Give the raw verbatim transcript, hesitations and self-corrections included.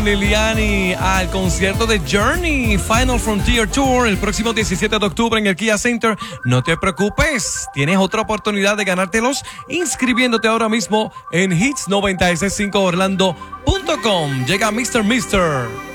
Liliani al concierto de Journey Final Frontier Tour el próximo diecisiete de octubre en el Kia Center. No te preocupes, tienes otra oportunidad de ganártelos inscribiéndote ahora mismo en hits noventa y seis punto cinco orlando punto com. Llega mister Mister